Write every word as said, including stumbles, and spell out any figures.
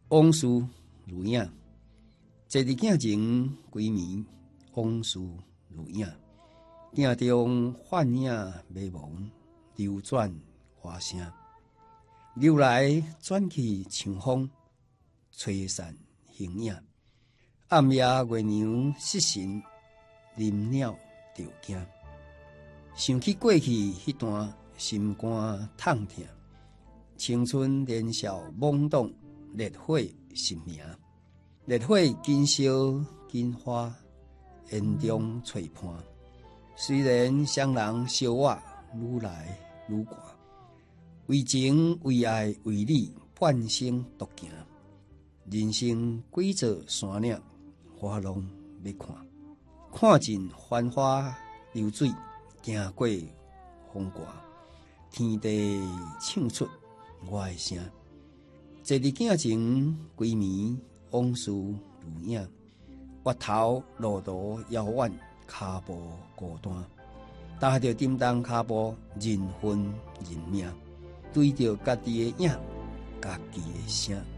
往事如影。一日镜前规暝，往事如影。镜中幻影迷蒙，流转花声。流来转去像风，吹散形影。暗夜月娘失神，林鸟着惊。想起过去迄段心肝痛痛，青春年少懵懂，烈火心命。烈火紧烧紧花，烟中吹畔。虽然双人相活愈来愈寒，为情为爱为你半生独行。人生几座山岭，花拢要看。看尽繁花流水，行过风寒。天地唱出我的声。一日镜前规暝，往事如影。月头路途遥远，脚步孤单。踏着沉重脚步，人分人命。对着家己的影，家己的声。